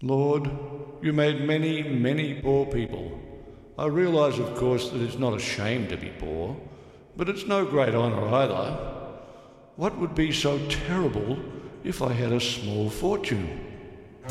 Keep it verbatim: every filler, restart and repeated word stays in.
Lord, you made many, many poor people. I realise, of course, that it's not a shame to be poor, but it's no great honour either. What would be so terrible if I had a small fortune?